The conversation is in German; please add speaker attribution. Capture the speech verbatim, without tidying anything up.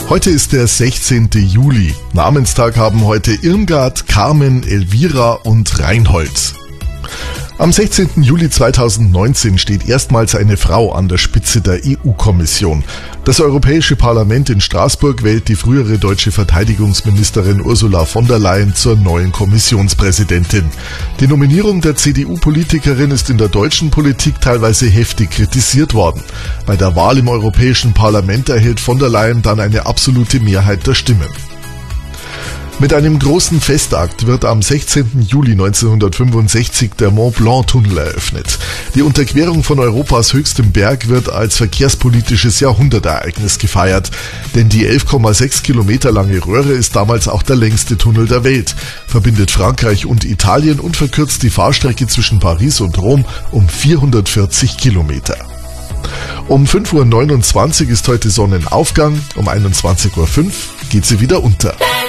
Speaker 1: Heute ist der sechzehnte Juli. Namenstag haben heute Irmgard, Carmen, Elvira und Reinhold. Am sechzehnten Juli zweitausendneunzehn steht erstmals eine Frau an der Spitze der E U-Kommission. Das Europäische Parlament in Straßburg wählt die frühere deutsche Verteidigungsministerin Ursula von der Leyen zur neuen Kommissionspräsidentin. Die Nominierung der C D U-Politikerin ist in der deutschen Politik teilweise heftig kritisiert worden. Bei der Wahl im Europäischen Parlament erhält von der Leyen dann eine absolute Mehrheit der Stimmen. Mit einem großen Festakt wird am sechzehnten Juli neunzehnhundertfünfundsechzig der Mont Blanc-Tunnel eröffnet. Die Unterquerung von Europas höchstem Berg wird als verkehrspolitisches Jahrhundertereignis gefeiert, denn die elf Komma sechs Kilometer lange Röhre ist damals auch der längste Tunnel der Welt, verbindet Frankreich und Italien und verkürzt die Fahrstrecke zwischen Paris und Rom um vierhundertvierzig Kilometer. Um fünf Uhr neunundzwanzig ist heute Sonnenaufgang, um einundzwanzig Uhr fünf geht sie wieder unter.